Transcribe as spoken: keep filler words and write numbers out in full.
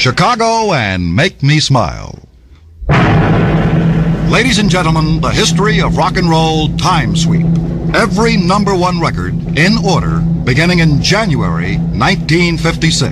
Chicago and Make Me Smile. Ladies and gentlemen, the history of rock and roll time sweep. Every number one record in order beginning in January nineteen fifty-six.